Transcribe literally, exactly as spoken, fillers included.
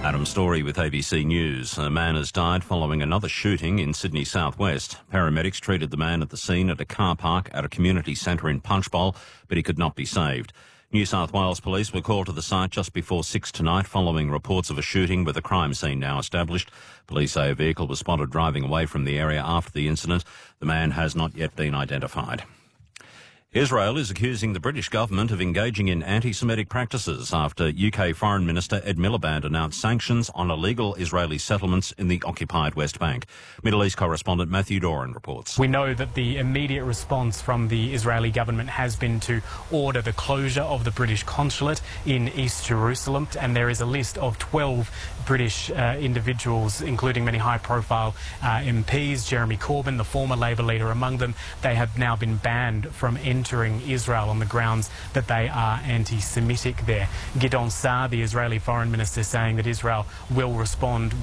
Adam Story with A B C News. A man has died following another shooting in Sydney southwest. Paramedics treated the man at the scene at a car park at a community centre in Punchbowl, but he could not be saved. New South Wales police were called to the site just before six tonight following reports of a shooting with a crime scene now established. Police say a vehicle was spotted driving away from the area after the incident. The man has not yet been identified. Israel is accusing the British government of engaging in anti-Semitic practices after U K Foreign Minister Ed Miliband announced sanctions on illegal Israeli settlements in the occupied West Bank. Middle East correspondent Matthew Doran reports. We know that the immediate response from the Israeli government has been to order the closure of the British consulate in East Jerusalem, and there is a list of twelve British uh, individuals, including many high-profile uh, M Ps, Jeremy Corbyn, the former Labour leader among them. They have now been banned from entering entering Israel on the grounds that they are anti-Semitic there. Gideon Saar, the Israeli foreign minister, saying that Israel will respond